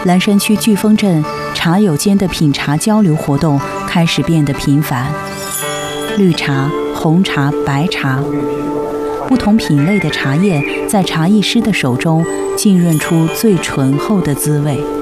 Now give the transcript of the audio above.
蓝山区飓风镇茶友间的品茶交流活动开始变得频繁。绿茶、红茶、白茶，不同品类的茶叶在茶艺师的手中浸润出最醇厚的滋味。